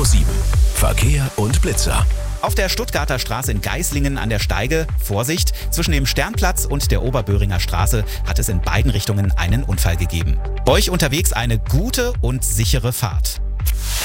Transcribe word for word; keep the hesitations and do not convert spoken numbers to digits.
sieben. Verkehr und Blitzer. Auf der Stuttgarter Straße in Geislingen an der Steige, Vorsicht, zwischen dem Sternplatz und der Oberböhringer Straße hat es in beiden Richtungen einen Unfall gegeben. Euch unterwegs eine gute und sichere Fahrt.